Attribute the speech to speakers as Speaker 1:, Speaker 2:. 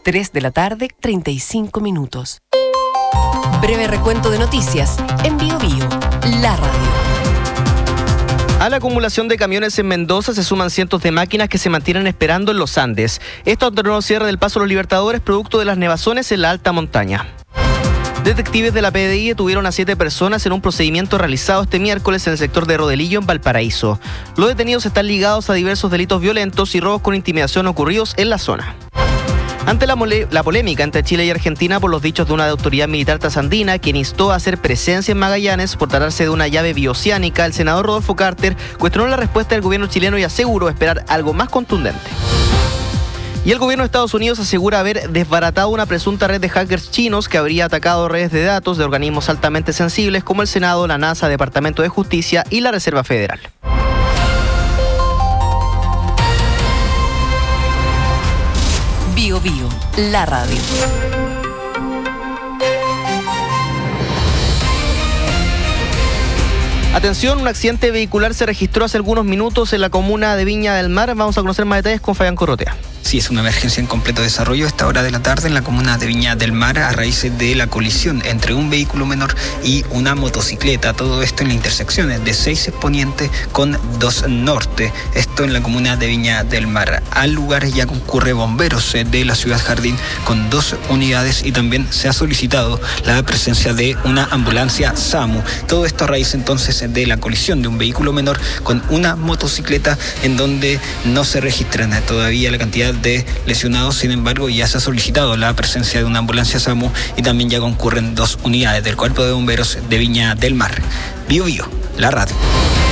Speaker 1: 3:35 p.m. Breve recuento de noticias en Bio Bio, la radio.
Speaker 2: A la acumulación de camiones en Mendoza se suman cientos de máquinas que se mantienen esperando en los Andes. Esto ante el nuevo cierre del Paso Los Libertadores, producto de las nevazones en la alta montaña. Detectives de la PDI detuvieron a 7 personas en un procedimiento realizado este miércoles en el sector de Rodelillo, en Valparaíso. Los detenidos están ligados a diversos delitos violentos y robos con intimidación ocurridos en la zona. Ante la polémica entre Chile y Argentina por los dichos de una autoridad militar trasandina, quien instó a hacer presencia en Magallanes por tratarse de una llave bioceánica, el senador Rodolfo Carter cuestionó la respuesta del gobierno chileno y aseguró esperar algo más contundente. Y el gobierno de Estados Unidos asegura haber desbaratado una presunta red de hackers chinos que habría atacado redes de datos de organismos altamente sensibles como el Senado, la NASA, Departamento de Justicia y la Reserva Federal.
Speaker 1: Bio Bio, la radio.
Speaker 2: Atención, un accidente vehicular se registró hace algunos minutos en la comuna de Viña del Mar. Vamos a conocer más detalles con Fabián Corrotea.
Speaker 3: Sí, es una emergencia en completo desarrollo a esta hora de la tarde en la comuna de Viña del Mar a raíz de la colisión entre un vehículo menor y una motocicleta. Todo esto en la intersección de 6 Poniente con 2 Norte. Esto en la comuna de Viña del Mar. Al lugar ya concurre bomberos de la ciudad Jardín con 2 unidades y también se ha solicitado la presencia de una ambulancia SAMU. Todo esto a raíz entonces de la colisión de un vehículo menor con una motocicleta en donde no se registran todavía la cantidad de lesionados. Sin embargo, ya se ha solicitado la presencia de una ambulancia SAMU y también ya concurren 2 unidades del Cuerpo de Bomberos de Viña del Mar. Bio Bio, la radio.